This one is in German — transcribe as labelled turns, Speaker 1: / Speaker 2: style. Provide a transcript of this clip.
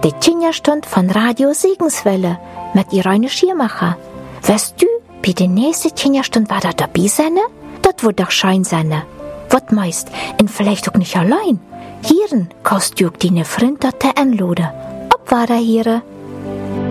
Speaker 1: Die Kinderstund von Radio Segenswelle mit Irene Schiermacher. Weißt du, bei der nächsten Kinderstund war da dabei sein? Das wird doch schein sein. Was meist, und vielleicht auch nicht allein. Hieren kannst du auch deine Freunde anladen. Ob war da hier?